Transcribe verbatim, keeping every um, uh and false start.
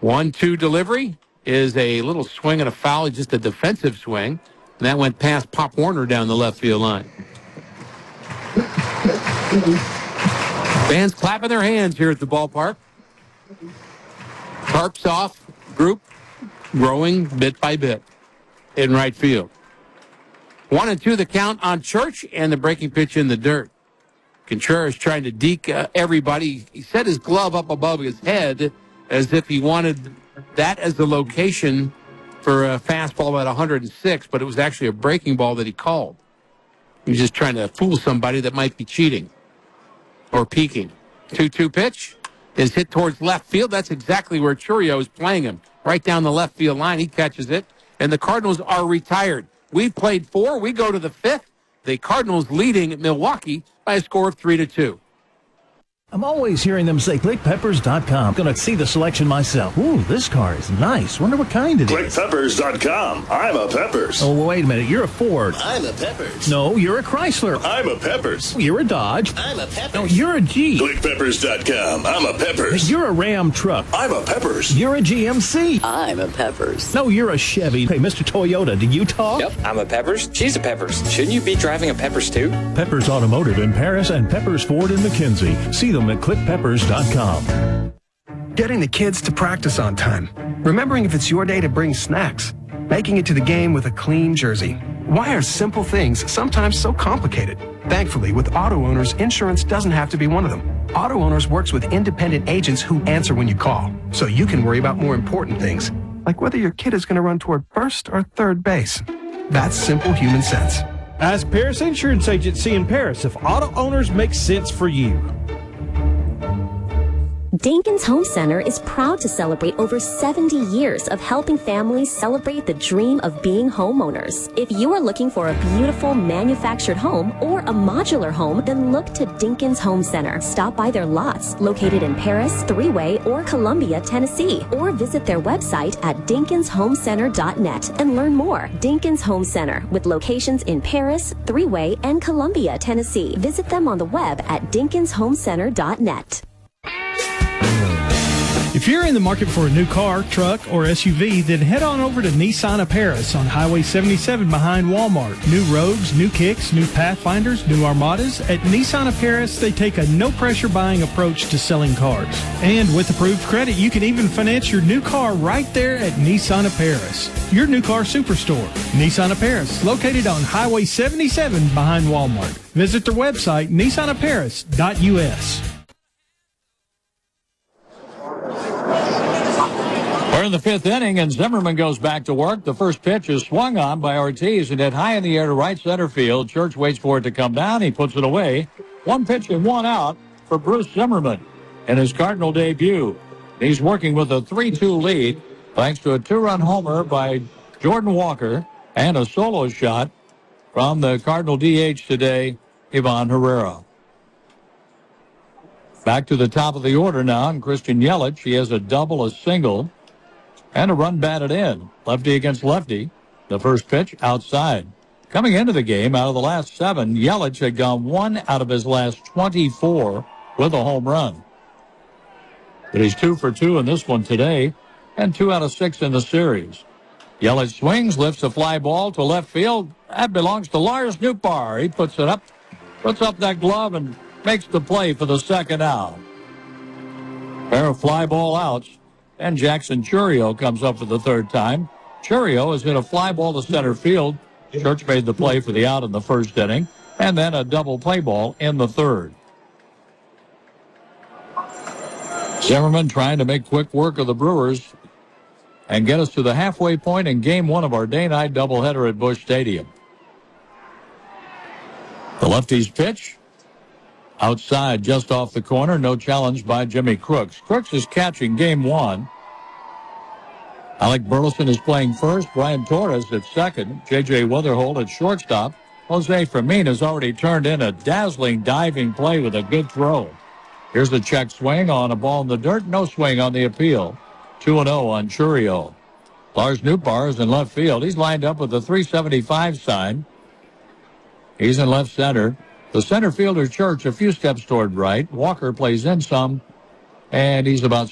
one two delivery is a little swing and a foul, just a defensive swing. And that went past Pop Warner down the left field line. Fans clapping their hands here at the ballpark. Tarps off group growing bit by bit in right field. One and two the count on Church, and the breaking pitch in the dirt. Contreras trying to deke uh, everybody. He set his glove up above his head as if he wanted that as the location for a fastball at one hundred six, but it was actually a breaking ball that he called. He was just trying to fool somebody that might be cheating or peeking. two two pitch is hit towards left field. That's exactly where Chourio is playing him, right down the left field line. He catches it, and the Cardinals are retired. We've played four. We go to the fifth. The Cardinals leading at Milwaukee by a score of three to two. I'm always hearing them say click peppers dot com. Gonna see the selection myself. Ooh, this car is nice. Wonder what kind it click is. click peppers dot com. I'm a Peppers. Oh, wait a minute. You're a Ford. I'm a Peppers. No, you're a Chrysler. I'm a Peppers. You're a Dodge. I'm a Peppers. No, you're a Jeep. click peppers dot com. I'm a Peppers. You're a Ram truck. I'm a Peppers. You're a G M C. I'm a Peppers. No, you're a Chevy. Hey, Mister Toyota, do you talk? Yep, I'm a Peppers. She's a Peppers. Shouldn't you be driving a Peppers too? Peppers Automotive in Paris and Peppers Ford in McKenzie. See them at click peppers dot com. Getting the kids to practice on time. Remembering if it's your day to bring snacks. Making it to the game with a clean jersey. Why are simple things sometimes so complicated? Thankfully, with Auto Owners, insurance doesn't have to be one of them. Auto Owners works with independent agents who answer when you call, so you can worry about more important things, like whether your kid is going to run toward first or third base. That's simple human sense. Ask Paris Insurance Agency in Paris if Auto Owners makes sense for you. Dinkins Home Center is proud to celebrate over seventy years of helping families celebrate the dream of being homeowners. If you are looking for a beautiful manufactured home or a modular home, then look to Dinkins Home Center. Stop by their lots located in Paris, Three-Way, or Columbia, Tennessee, or visit their website at dinkins home center dot net and learn more. Dinkins Home Center, with locations in Paris, Three-Way, and Columbia, Tennessee. Visit them on the web at dinkins home center dot net. If you're in the market for a new car, truck, or S U V, then head on over to Nissan of Paris on Highway seventy-seven behind Walmart. New Rogues, new Kicks, new Pathfinders, new Armadas. At Nissan of Paris, they take a no-pressure buying approach to selling cars. And with approved credit, you can even finance your new car right there at Nissan of Paris, your new car superstore. Nissan of Paris, located on Highway seventy-seven behind Walmart. Visit their website, nissan of paris dot u s. We're in the fifth inning, and Zimmerman goes back to work. The first pitch is swung on by Ortiz and hit high in the air to right center field. Church waits for it to come down. He puts it away. One pitch and one out for Bruce Zimmerman in his Cardinal debut. He's working with a three two lead thanks to a two-run homer by Jordan Walker and a solo shot from the Cardinal D H today, Ivan Herrera. Back to the top of the order now, and Christian Yelich. He has a double, a single, and a run batted in. Lefty against lefty. The first pitch outside. Coming into the game, out of the last seven, Yelich had gone one out of his last twenty-four with a home run. But he's two for two in this one today, and two out of six in the series. Yelich swings, lifts a fly ball to left field. That belongs to Lars Nootbaar. He puts it up, puts up that glove, and makes the play for the second out. Pair of fly ball outs. And Jackson Chourio comes up for the third time. Chourio has hit a fly ball to center field. Church made the play for the out in the first inning, and then a double play ball in the third. Zimmerman trying to make quick work of the Brewers and get us to the halfway point in game one of our day-night doubleheader at Busch Stadium. The lefty's pitch. Outside, just off the corner, no challenge by Jimmy Crooks. Crooks is catching game one. Alec Burleson is playing first. Brian Torres at second. J J Wetherhold at shortstop. Jose Fermin has already turned in a dazzling diving play with a good throw. Here's the check swing on a ball in the dirt. No swing on the appeal. two and oh on Chourio. Lars Nootbaar is in left field. He's lined up with the three seventy-five sign. He's in left center. The center fielder, Church, a few steps toward right. Walker plays in some, and he's about